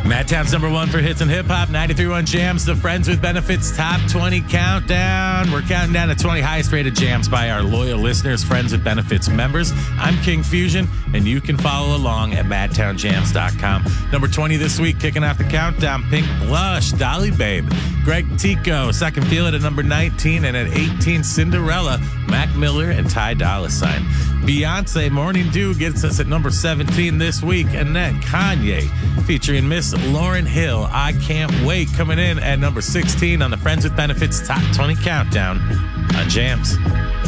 Madtown's number one for hits and hip hop, 93.1 Jams, the Friends with Benefits Top 20 Countdown. We're counting down the 20 highest rated jams by our loyal listeners, Friends with Benefits members. I'm King Fusion, and you can follow along at madtownjams.com. Number 20 this week, kicking off the countdown, Pink Blush, Dolly Babe. Greg Tico, Second Feel It at number 19, and at 18, Cinderella, Mac Miller, and Ty Dolla $ign. Beyonce, Morning Dew gets us at number 17 this week, and then Kanye featuring Miss Lauryn Hill, I Can't Wait, coming in at number 16 on the Friends with Benefits Top 20 Countdown on Jams.